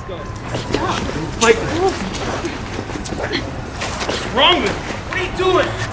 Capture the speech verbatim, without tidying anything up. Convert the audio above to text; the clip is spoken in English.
Fight. What's wrong with you? What are you doing?